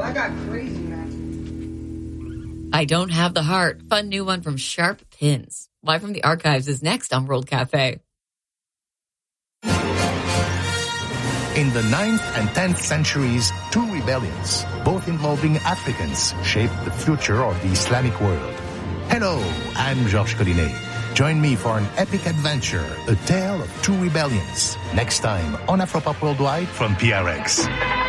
I got crazy, man. I Don't Have the Heart. Fun new one from Sharp Pins. Live from the Archives is next on World Cafe. In the 9th and 10th centuries, two rebellions, both involving Africans, shaped the future of the Islamic world. Hello, I'm Georges Collinet. Join me for an epic adventure, a tale of two rebellions. Next time on Afropop Worldwide from PRX.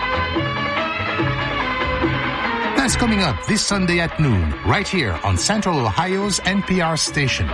That's coming up this Sunday at noon, right here on Central Ohio's NPR station.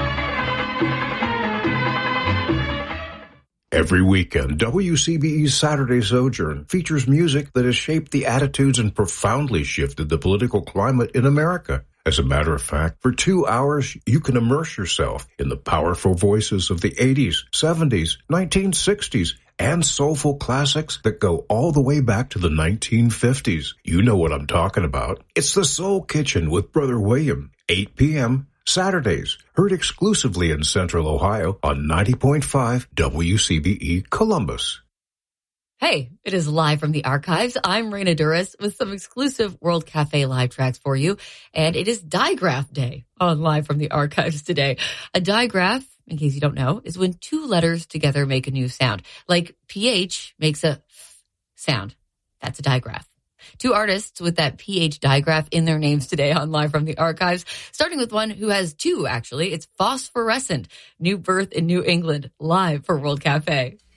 Every weekend, WCBE's Saturday Sojourn features music that has shaped the attitudes and profoundly shifted the political climate in America. As a matter of fact, for 2 hours, you can immerse yourself in the powerful voices of the 80s, 70s, 1960s, and soulful classics that go all the way back to the 1950s. You know what I'm talking about. It's the Soul Kitchen with Brother William, 8 p.m., Saturdays, heard exclusively in Central Ohio on 90.5 WCBE Columbus. Hey, it is live from the Archives. I'm Raina Duras with some exclusive World Cafe live tracks for you. And it is Digraph Day on Live from the Archives today. A digraph, in case you don't know, is when two letters together make a new sound. Like PH makes a F sound. That's a digraph. Two artists with that PH digraph in their names today on Live from the Archives, starting with one who has two, actually. It's Phosphorescent, New Birth in New England, live for World Cafe.